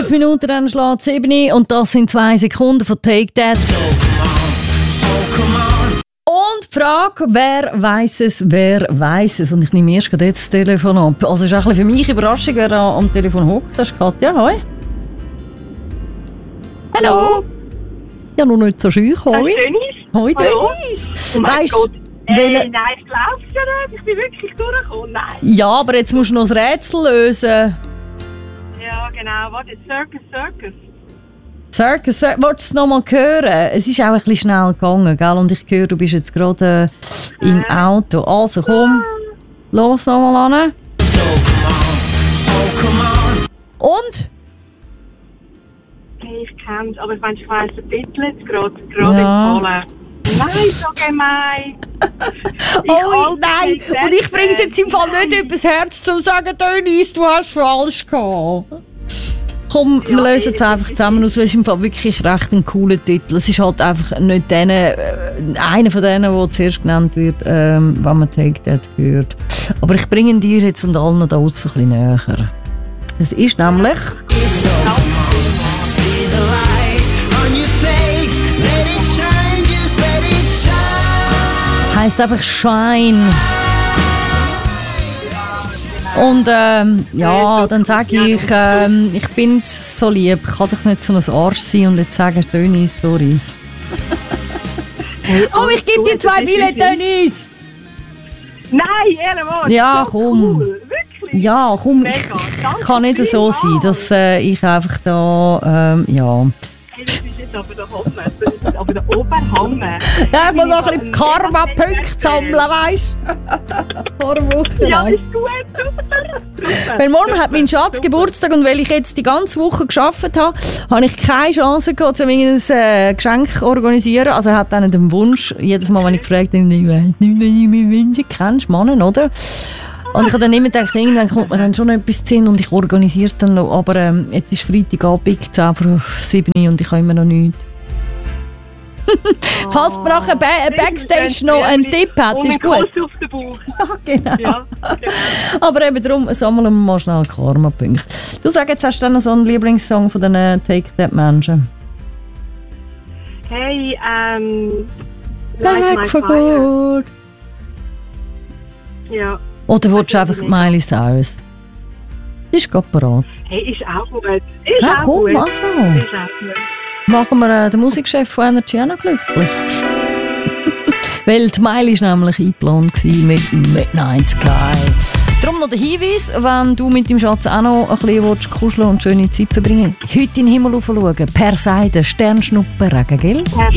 11 Minuten, dann schlägt 7 und das sind 2 Sekunden von Take That. Und die Frage, wer weiss es? Und ich nehme erst jetzt das Telefon ab. Also es ist auch ein bisschen für mich Überraschung, wer da am Telefon hockt. Das ist Katja, hoi. Hallo. Ja, noch nicht so scheu, hoi. Hoi, Dennis. Weißt du, nein, ich glaube es ja nicht. Ich bin wirklich durchgekommen. Nein. Ja, aber jetzt musst du noch das Rätsel lösen. Ja, genau. Warte, Circus. Circus, wolltest du es noch mal hören? Es ist auch ein bisschen schnell gegangen, gell? Und ich höre, du bist jetzt gerade im Auto. Also komm, los noch mal an. Und? Hey, ich kenne es, aber ich weiss den Titel jetzt gerade empfohlen. Nein, so gemein. Oh nein, und ich bringe es jetzt im Fall nicht übers Herz, zu sagen, Dennis, du hast falsch gehabt. Komm, wir lösen es einfach zusammen aus, weil es im Fall wirklich recht ein cooler Titel. Es ist halt einfach nicht einer von denen, der zuerst genannt wird, wenn man Take That hört. Aber ich bringe ihn dir jetzt und allen da draussen ein bisschen näher. Es ist nämlich... Heisst einfach Shine. Und ja, dann sage ich, ich bin so lieb, ich kann doch nicht so ein Arsch sein und jetzt sagen, Dennis, sorry. Oh, ich gebe dir 2 Billette, Dennis! Nein, ehrlich. Ja, komm. Cool. Wirklich? Ja, komm, ich kann nicht so sein, dass ich einfach da, ja... Du bist jetzt aber der Oberhammer. Ja, ich muss noch ein bisschen Karma-Punkte sammeln, weisst du? Vor einer Woche. Ja, ist gut, super. Weil morgen hat mein Schatz Geburtstag und weil ich jetzt die ganze Woche gearbeitet habe, habe ich keine Chance gehabt, um ein Geschenk zu organisieren. Also er hat dann den Wunsch, jedes Mal, wenn ich gefragt habe, ich weiss nicht, wenn ich mich wünsche, kennst du Mannen, oder? Und ich habe dann immer gedacht, irgendwann kommt mir dann schon etwas zu Sinn und ich organisiere es dann noch. Aber jetzt ist Freitagabend, 10:07 und ich habe immer noch nichts. Falls man nachher Backstage noch einen Tipp hat, ist gut. Auf den Bauch. Genau. Ja, genau. Aber eben darum sammeln wir mal schnell Karma-Punkte. Du sagst, jetzt hast du dann so einen Lieblingssong von den Take That Menschen. Hey, Back for good. Ja. Oder willst du einfach Miley Cyrus? Das ist gerade parat. Hey, ist auch gut. Ja, komm, also. Machen wir den Musikchef von Energy auch noch glücklich. Weil die Miley war nämlich eingeplant mit Midnight Sky. Darum noch der Hinweis, wenn du mit deinem Schatz auch noch ein bisschen kuscheln und schöne Zeit verbringen willst, heute in den Himmel schauen, per Seite, Sternschnuppenregen, gell?